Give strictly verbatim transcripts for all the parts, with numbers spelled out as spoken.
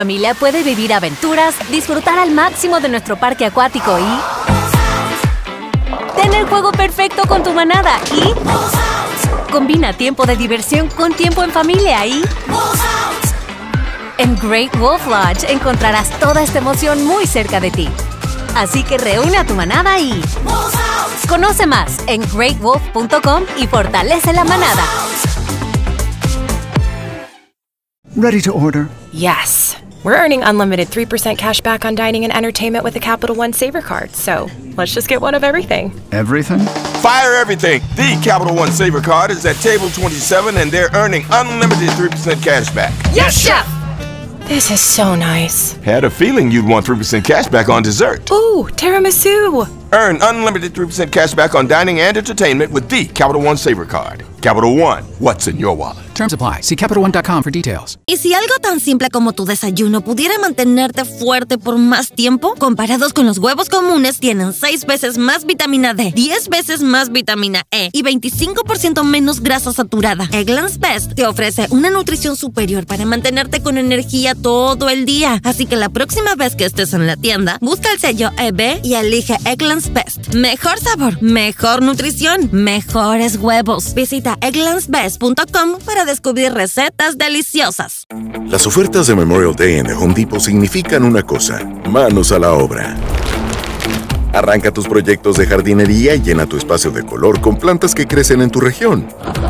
Familia puede vivir aventuras, disfrutar al máximo de nuestro parque acuático y tener el juego perfecto con tu manada y combina tiempo de diversión con tiempo en familia y en Great Wolf Lodge encontrarás toda esta emoción muy cerca de ti. Así que reúne a tu manada y conoce más en great wolf punto com y fortalece la manada. Ready to order? Yes. We're earning unlimited three percent cash back on dining and entertainment with the Capital One Saver Card, so let's just get one of everything. Everything? Fire everything! The Capital One Saver Card is at table twenty-seven and they're earning unlimited three percent cash back. Yes, Chef! This is so nice. Had a feeling you'd want three percent cash back on dessert. Ooh, tiramisu! Earn unlimited three percent cash back on dining and entertainment with the Capital One Saver Card. Capital One, what's in your wallet? Terms apply. See Capital One dot com for details. ¿Y si algo tan simple como tu desayuno pudiera mantenerte fuerte por más tiempo? Comparados con los huevos comunes, tienen seis veces más vitamina D, diez veces más vitamina E y veinticinco por ciento menos grasa saturada. Eggland's Best te ofrece una nutrición superior para mantenerte con energía todo el día. Así que la próxima vez que estés en la tienda, busca el sello E B y elige Eggland's Best. Mejor sabor, mejor nutrición, mejores huevos. Visita egglands best punto com para descubrir recetas deliciosas. Las ofertas de Memorial Day en The Home Depot significan una cosa: manos a la obra. Arranca tus proyectos de jardinería y llena tu espacio de color con plantas que crecen en tu región.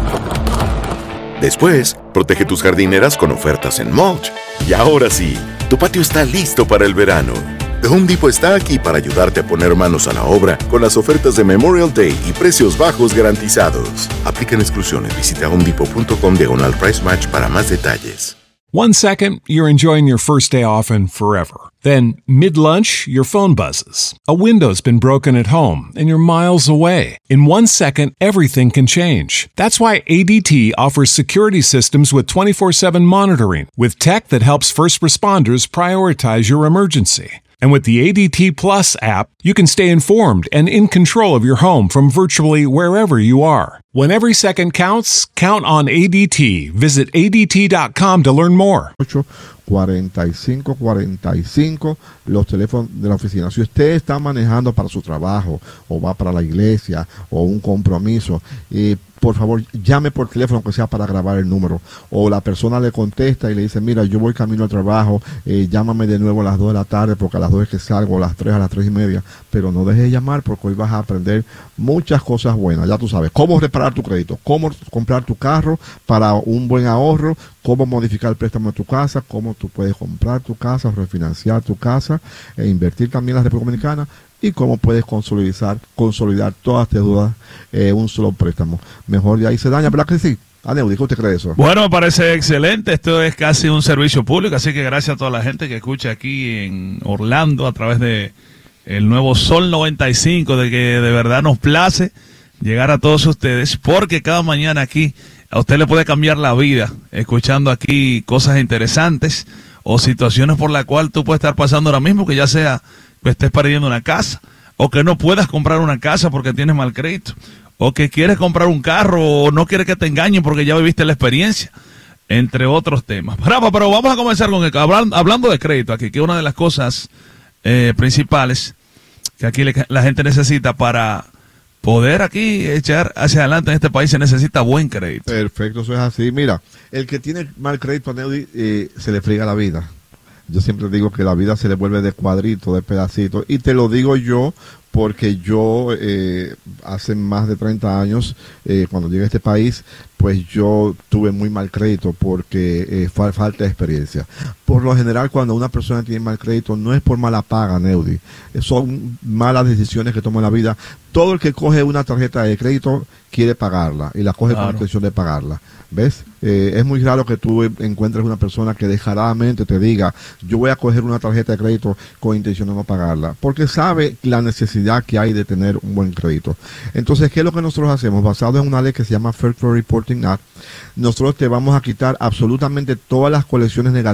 Después, protege tus jardineras con ofertas en mulch. Y ahora sí, tu patio está listo para el verano. The Home Depot está aquí para ayudarte a poner manos a la obra con las ofertas de Memorial Day y precios bajos garantizados. Aplican exclusiones. Visita home depot punto com diagonal price match para más detalles. One second, you're enjoying your first day off and forever. Then, mid-lunch, your phone buzzes. A window's been broken at home and you're miles away. In one second, everything can change. That's why A D T offers security systems with twenty-four seven monitoring, with tech that helps first responders prioritize your emergency. And with the A D T Plus app, you can stay informed and in control of your home from virtually wherever you are. When every second counts, count on A D T. Visit A D T dot com to learn more. cuarenta y cinco cuarenta y cinco, los teléfonos de la oficina. Si usted está manejando para su trabajo o va para la iglesia o un compromiso, eh, por favor llame por teléfono, que sea para grabar el número, o la persona le contesta y le dice: mira, yo voy camino al trabajo, eh, llámame de nuevo a las dos de la tarde porque a las dos es que salgo, a las tres, a las tres y media, pero no dejes de llamar porque hoy vas a aprender muchas cosas buenas. Ya tú sabes cómo reparar tu crédito, cómo comprar tu carro para un buen ahorro, cómo modificar el préstamo de tu casa, cómo tú puedes comprar tu casa o refinanciar tu casa e invertir también en la República Dominicana, y cómo puedes consolidar, consolidar todas tus dudas en eh, un solo préstamo. Mejor de ahí se daña, ¿verdad que sí? Aneudi, ¿qué usted cree de eso? Bueno, me parece excelente. Esto es casi un servicio público, así que gracias a toda la gente que escucha aquí en Orlando a través de el nuevo Sol noventa y cinco, de que de verdad nos place llegar a todos ustedes, porque cada mañana aquí a usted le puede cambiar la vida escuchando aquí cosas interesantes o situaciones por las cuales tú puedes estar pasando ahora mismo, que ya sea que estés perdiendo una casa, o que no puedas comprar una casa porque tienes mal crédito, o que quieres comprar un carro o no quieres que te engañen porque ya viviste la experiencia, entre otros temas. Bravo, pero vamos a comenzar con el, hablando, hablando de crédito aquí, que es una de las cosas eh, principales que aquí le, la gente necesita para poder aquí echar hacia adelante en este país. Se necesita buen crédito. Perfecto, eso es así. Mira, el que tiene mal crédito, Aneudi, eh, se le friega la vida. Yo siempre digo que la vida se le vuelve de cuadrito, de pedacito, y te lo digo yo porque yo eh, hace más de treinta años, eh, cuando llegué a este país, pues yo tuve muy mal crédito porque eh, fal falta de experiencia. Por lo general, cuando una persona tiene mal crédito, no es por mala paga, Neudi, son malas decisiones que toma en la vida. Todo el que coge una tarjeta de crédito quiere pagarla y la coge claro, con la intención de pagarla. ¿Ves? Eh, es muy raro que tú encuentres una persona que descaradamente te diga: yo voy a coger una tarjeta de crédito con intención de no pagarla, porque sabe la necesidad que hay de tener un buen crédito. Entonces, ¿qué es lo que nosotros hacemos? Basado en una ley que se llama Fair Credit Reporting Act, nosotros te vamos a quitar absolutamente todas las colecciones negativas de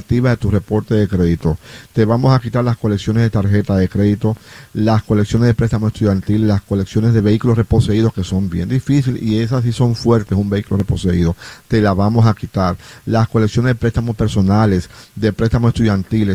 tu reporte de crédito. Te vamos a quitar las colecciones de tarjeta de crédito, las colecciones de préstamos estudiantiles, las colecciones de vehículos reposeídos, que son bien difíciles, y esas sí son fuertes, un vehículo reposeído. Te la vamos a quitar. Las colecciones de préstamos personales, de préstamos estudiantiles,